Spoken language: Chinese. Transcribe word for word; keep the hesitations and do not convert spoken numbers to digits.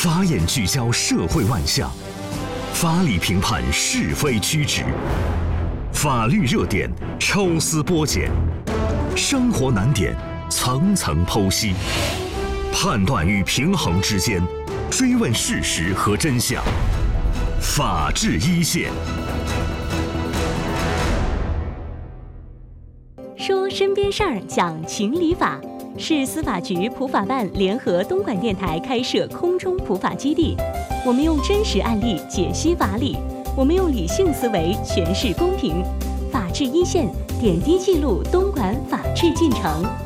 法眼聚焦社会万象，法理评判是非曲直，法律热点抽丝剥茧，生活难点层层剖析，判断与平衡之间，追问事实和真相。法治一线， 说身边事儿，讲情理法，市司法局普法办联合东莞电台开设空中普法基地。我们用真实案例解析法理，我们用理性思维诠释公平。法治一线，点滴记录东莞法治进程。